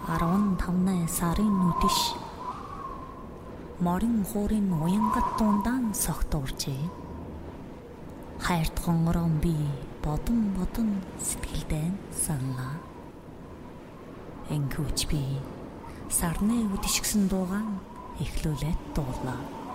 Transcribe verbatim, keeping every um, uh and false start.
арван тавнай сарын нүдэш морин хуурын уянгат дундаа согтуурчээ. Хайрт хонгорон би бодон бодон сэтгэлдээ саналаа. Энхүүч би сарны үдшгсэн дуугаан эхлүүлээд дуулаа.